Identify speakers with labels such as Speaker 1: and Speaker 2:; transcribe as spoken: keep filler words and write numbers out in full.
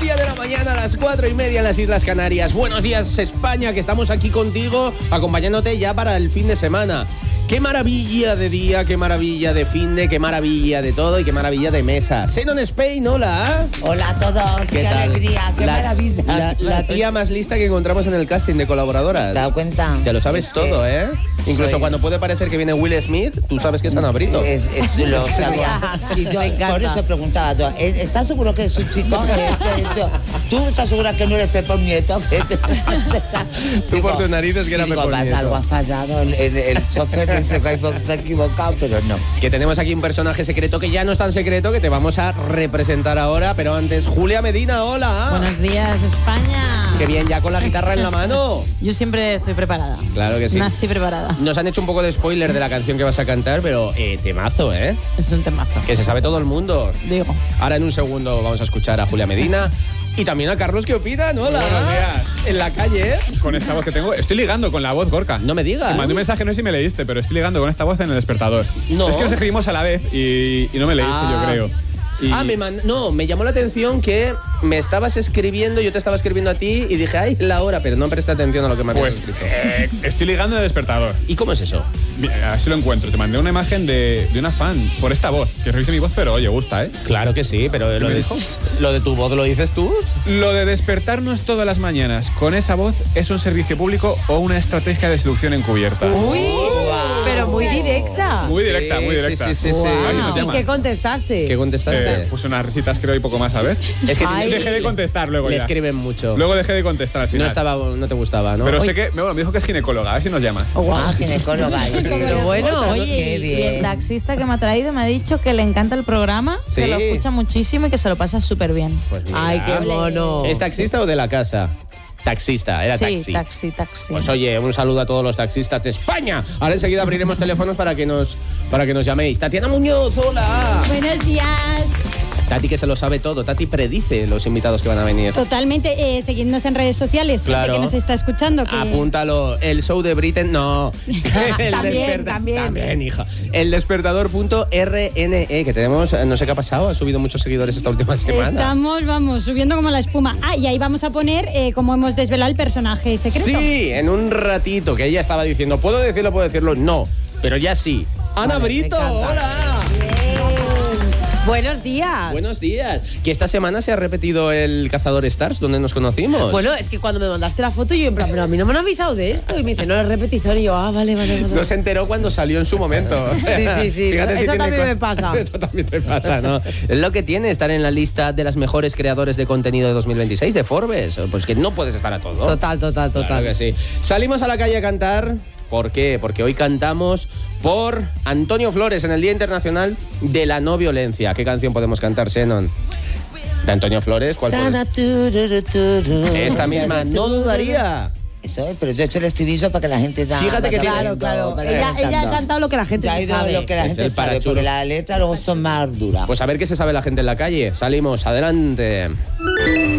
Speaker 1: media de la mañana, a las cuatro y media en las Islas Canarias. Buenos días, España, que estamos aquí contigo, acompañándote ya para el fin de semana. Qué maravilla de día, qué maravilla de fin de, qué maravilla de todo y qué maravilla de mesa. Xenon Spain, hola.
Speaker 2: Hola a todos, qué, qué alegría, qué
Speaker 1: la,
Speaker 2: maravilla.
Speaker 1: La, la tía más lista que encontramos en el casting de colaboradoras.
Speaker 2: ¿Te has dado cuenta?
Speaker 1: Te lo sabes
Speaker 2: es
Speaker 1: todo, ¿eh? Incluso
Speaker 2: soy...
Speaker 1: cuando puede parecer que viene Will Smith, tú sabes que es Ana Brito.
Speaker 2: Es, es, lo sabía. Y yo por eso preguntaba, yo, ¿estás seguro que es un chico? ¿Tú estás segura que no eres Pepe Nieto?
Speaker 1: Tú por tus narices que era Pepe Nieto.
Speaker 2: Algo ha fallado, el, el, el chofer de ese Facebook se ha equivocado, pero no.
Speaker 1: Que tenemos aquí un personaje secreto que ya no es tan secreto, que te vamos a representar ahora, pero antes, Julia Medina, hola.
Speaker 3: Buenos días, España.
Speaker 1: Qué bien, ya con la guitarra en la mano.
Speaker 3: Yo siempre estoy preparada.
Speaker 1: Claro que sí.
Speaker 3: Nací preparada.
Speaker 1: Nos han hecho un poco de spoiler de la canción que vas a cantar, pero eh, temazo, ¿eh?
Speaker 3: Es un temazo.
Speaker 1: Que se sabe todo el mundo.
Speaker 3: Digo.
Speaker 1: Ahora en un segundo vamos a escuchar a Julia Medina. Y también a Carlos, ¿qué opinan? Hola.
Speaker 4: Buenos días.
Speaker 1: En la calle, ¿eh?
Speaker 4: Con esta voz que tengo, estoy ligando con la voz, Gorka.
Speaker 1: No me digas.
Speaker 4: Te mandé un mensaje, no sé si me leíste, pero estoy ligando con esta voz en el despertador.
Speaker 1: No.
Speaker 4: Es que nos escribimos a la vez y, y no me leíste,
Speaker 1: Ah.
Speaker 4: yo creo. Y...
Speaker 1: Ah, me mand... no, me llamó la atención que me estabas escribiendo, yo te estaba escribiendo a ti y dije, ay, la hora, pero no presté atención a lo que me habías
Speaker 4: Pues
Speaker 1: escrito.
Speaker 4: eh, estoy ligando en el despertador.
Speaker 1: ¿Y cómo es eso?
Speaker 4: Mira, así lo encuentro. Te mandé una imagen de, de una fan por esta voz, que revise mi voz, pero oye, gusta, ¿eh?
Speaker 1: Claro que sí, pero lo
Speaker 4: me
Speaker 1: de,
Speaker 4: dijo?
Speaker 1: lo de tu voz lo dices tú.
Speaker 4: Lo de despertarnos todas las mañanas con esa voz es un servicio público o una estrategia de seducción encubierta.
Speaker 5: Uy,
Speaker 2: Wow.
Speaker 5: pero muy directa.
Speaker 4: Muy directa,
Speaker 1: Sí,
Speaker 4: muy directa.
Speaker 1: sí, sí, sí, sí.
Speaker 4: A ver si nos
Speaker 5: ¿Y
Speaker 4: llaman.
Speaker 5: qué contestaste?
Speaker 1: ¿Qué contestaste?
Speaker 4: Eh, puse unas risitas, creo, y poco más, ¿sabes?
Speaker 1: Es que
Speaker 5: Ay.
Speaker 4: Dejé de contestar luego
Speaker 1: le
Speaker 4: ya.
Speaker 1: escriben mucho.
Speaker 4: Luego dejé de contestar al final.
Speaker 1: No estaba, no te gustaba, ¿no?
Speaker 4: Pero
Speaker 1: Oye,
Speaker 4: sé que, bueno, me dijo que es ginecóloga, a ver si nos llama.
Speaker 2: Oh, wow, ginecóloga.
Speaker 5: Pero bueno,
Speaker 3: Oye,
Speaker 2: qué
Speaker 3: y
Speaker 2: bien.
Speaker 3: el taxista que me ha traído me ha dicho que le encanta el programa,
Speaker 1: Sí.
Speaker 3: que lo escucha muchísimo y que se lo pasa súper bien.
Speaker 1: pues mira.
Speaker 5: Ay, qué mono.
Speaker 1: ¿Es taxista o de la casa? Taxista, era
Speaker 3: sí,
Speaker 1: taxi.
Speaker 3: taxi, taxi.
Speaker 1: Pues oye, un saludo a todos los taxistas de España. Ahora enseguida abriremos teléfonos para que nos para que nos llaméis. Tatiana Muñoz, hola.
Speaker 6: Buenos días.
Speaker 1: Tati que se lo sabe todo. Tati predice los invitados que van a venir.
Speaker 6: Totalmente, eh, seguidnos en redes sociales,
Speaker 1: Claro.
Speaker 6: gente que nos está escuchando. Que...
Speaker 1: Apúntalo. El show de Britain, no. El
Speaker 5: También,
Speaker 1: desperta-
Speaker 5: también.
Speaker 1: También, hija. El despertador punto R N E, que tenemos, no sé qué ha pasado, ha subido muchos seguidores esta última semana.
Speaker 6: Estamos, vamos, subiendo como la espuma. Ah, y ahí vamos a poner, eh, como hemos desvelado, el personaje secreto.
Speaker 1: Sí, en un ratito, que ella estaba diciendo, ¿puedo decirlo, puedo decirlo? No, pero ya sí. Ana
Speaker 2: Vale,
Speaker 1: Brito,
Speaker 2: me encanta.
Speaker 1: hola.
Speaker 5: Buenos días.
Speaker 1: Buenos días. Que esta semana se ha repetido el Cazador Stars, donde nos conocimos.
Speaker 5: Bueno, es que cuando me mandaste la foto yo en plan, pero a mí no me han avisado de esto. Y me dice, no, es repetición. Y yo, ah, vale, vale, vale.
Speaker 1: No se enteró cuando salió en su momento.
Speaker 5: Sí, sí, sí.
Speaker 1: Fíjate si
Speaker 5: Eso
Speaker 1: tiene
Speaker 5: también
Speaker 1: co-
Speaker 5: me pasa.
Speaker 1: Eso también te pasa, ¿no? Es lo que tiene estar en la lista de las mejores creadores de contenido de dos mil veintiséis de Forbes. Pues que no puedes estar a todo.
Speaker 5: Total, total, total.
Speaker 1: Claro que sí. Salimos a la calle a cantar. ¿Por qué? Porque hoy cantamos por Antonio Flores en el Día Internacional de la No Violencia. ¿Qué canción podemos cantar, Xenon? ¿De Antonio Flores? ¿Cuál fue? Esta misma, no dudaría.
Speaker 2: Eso es, pero yo he hecho el estribillo para que la gente ya
Speaker 1: Fíjate que
Speaker 2: vaya
Speaker 1: tiene-
Speaker 5: Claro,
Speaker 2: viendo,
Speaker 5: claro.
Speaker 2: vaya
Speaker 5: Ella, ella ha
Speaker 2: cantando.
Speaker 5: cantado lo que la gente
Speaker 2: Ya ha
Speaker 5: sí
Speaker 2: ido
Speaker 5: sabe.
Speaker 2: lo que la
Speaker 1: Es
Speaker 2: gente
Speaker 1: el
Speaker 2: sabe,
Speaker 1: parachulo.
Speaker 2: porque las letras luego son más duras.
Speaker 1: Pues a ver qué se sabe la gente en la calle. Salimos, adelante.